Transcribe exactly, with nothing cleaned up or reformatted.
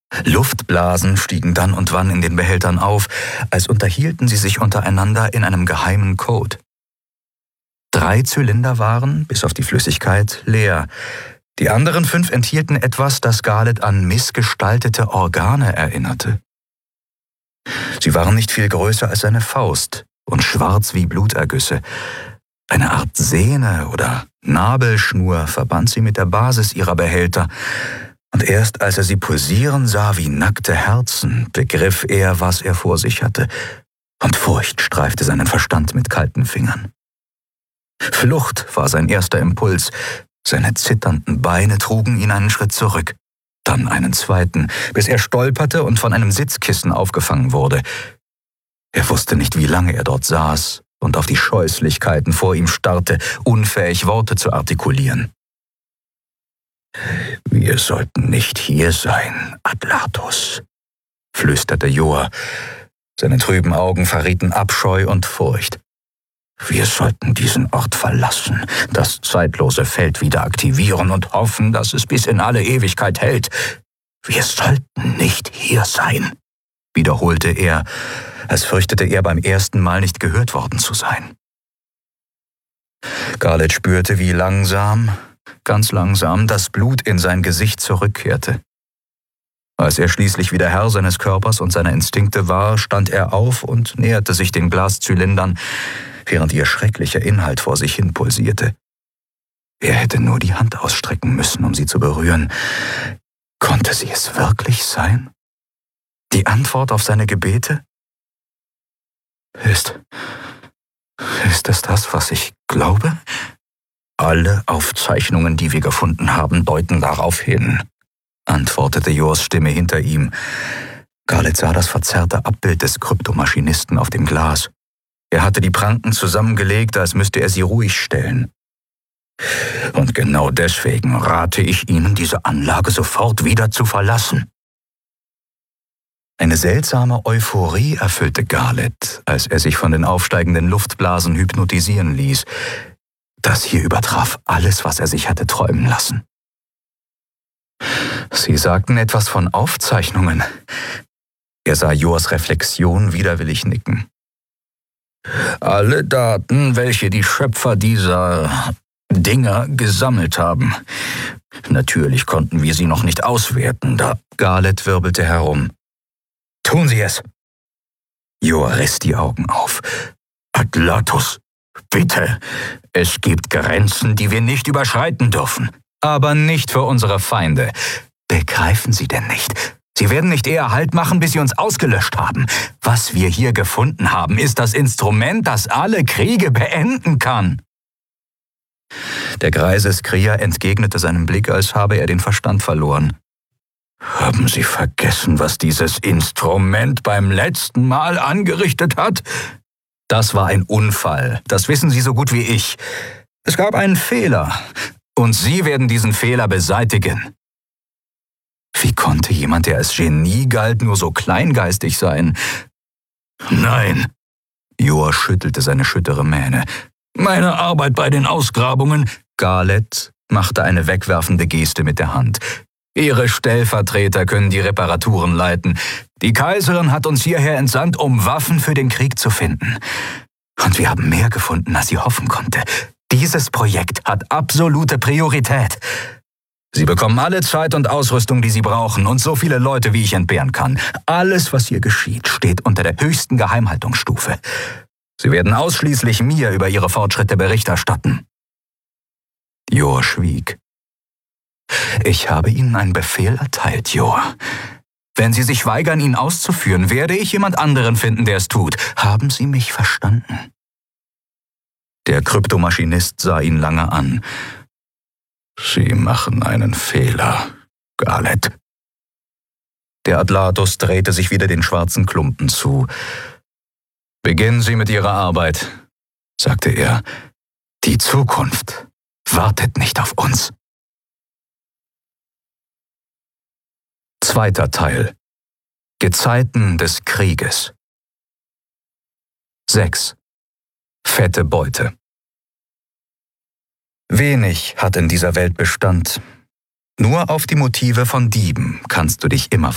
Luftblasen stiegen dann und wann in den Behältern auf, als unterhielten sie sich untereinander in einem geheimen Code. Drei Zylinder waren, bis auf die Flüssigkeit, leer. Die anderen fünf enthielten etwas, das Garlett an missgestaltete Organe erinnerte. Sie waren nicht viel größer als seine Faust und schwarz wie Blutergüsse. Eine Art Sehne oder Nabelschnur verband sie mit der Basis ihrer Behälter. Und erst als er sie pulsieren sah wie nackte Herzen, begriff er, was er vor sich hatte, und Furcht streifte seinen Verstand mit kalten Fingern. Flucht war sein erster Impuls. Seine zitternden Beine trugen ihn einen Schritt zurück, dann einen zweiten, bis er stolperte und von einem Sitzkissen aufgefangen wurde. Er wusste nicht, wie lange er dort saß und auf die Scheußlichkeiten vor ihm starrte, unfähig Worte zu artikulieren. »Wir sollten nicht hier sein, Atlatus«, flüsterte Joa. Seine trüben Augen verrieten Abscheu und Furcht. »Wir sollten diesen Ort verlassen, das zeitlose Feld wieder aktivieren und hoffen, dass es bis in alle Ewigkeit hält. Wir sollten nicht hier sein«, wiederholte er, als fürchtete er beim ersten Mal nicht gehört worden zu sein. Garlett spürte, wie langsam, ganz langsam, das Blut in sein Gesicht zurückkehrte. Als er schließlich wieder Herr seines Körpers und seiner Instinkte war, stand er auf und näherte sich den Glaszylindern, während ihr schrecklicher Inhalt vor sich hin pulsierte. Er hätte nur die Hand ausstrecken müssen, um sie zu berühren. Konnte sie es wirklich sein? Die Antwort auf seine Gebete? Ist, ist es das, was ich glaube? Alle Aufzeichnungen, die wir gefunden haben, deuten darauf hin, antwortete Joas Stimme hinter ihm. Garlett sah das verzerrte Abbild des Kryptomaschinisten auf dem Glas. Er hatte die Pranken zusammengelegt, als müsste er sie ruhig stellen. Und genau deswegen rate ich Ihnen, diese Anlage sofort wieder zu verlassen. Eine seltsame Euphorie erfüllte Garlett, als er sich von den aufsteigenden Luftblasen hypnotisieren ließ. Das hier übertraf alles, was er sich hatte träumen lassen. Sie sagten etwas von Aufzeichnungen. Er sah Joas Reflexion widerwillig nicken. Alle Daten, welche die Schöpfer dieser Dinger gesammelt haben. Natürlich konnten wir sie noch nicht auswerten, da Garlett wirbelte herum. Tun Sie es! Joa riss die Augen auf. Atlatus, bitte! Es gibt Grenzen, die wir nicht überschreiten dürfen. Aber nicht für unsere Feinde. Begreifen Sie denn nicht? Sie werden nicht eher Halt machen, bis Sie uns ausgelöscht haben. Was wir hier gefunden haben, ist das Instrument, das alle Kriege beenden kann. Der greise Skrier entgegnete seinem Blick, als habe er den Verstand verloren. Haben Sie vergessen, was dieses Instrument beim letzten Mal angerichtet hat? Das war ein Unfall. Das wissen Sie so gut wie ich. Es gab einen Fehler. Und Sie werden diesen Fehler beseitigen. Wie konnte jemand, der als Genie galt, nur so kleingeistig sein? Nein. Joa schüttelte seine schüttere Mähne. Meine Arbeit bei den Ausgrabungen. Garlett machte eine wegwerfende Geste mit der Hand. Ihre Stellvertreter können die Reparaturen leiten. Die Kaiserin hat uns hierher entsandt, um Waffen für den Krieg zu finden. Und wir haben mehr gefunden, als sie hoffen konnte. Dieses Projekt hat absolute Priorität. Sie bekommen alle Zeit und Ausrüstung, die Sie brauchen, und so viele Leute, wie ich entbehren kann. Alles, was hier geschieht, steht unter der höchsten Geheimhaltungsstufe. Sie werden ausschließlich mir über Ihre Fortschritte Bericht erstatten. Joa schwieg. Ich habe Ihnen einen Befehl erteilt, Joa. Wenn Sie sich weigern, ihn auszuführen, werde ich jemand anderen finden, der es tut. Haben Sie mich verstanden? Der Kryptomaschinist sah ihn lange an. Sie machen einen Fehler, Garlett. Der Atlatus drehte sich wieder den schwarzen Klumpen zu. Beginnen Sie mit Ihrer Arbeit, sagte er. Die Zukunft wartet nicht auf uns. Zweiter Teil. Gezeiten des Krieges. sechs. Fette Beute. Wenig hat in dieser Welt Bestand. Nur auf die Motive von Dieben kannst du dich immer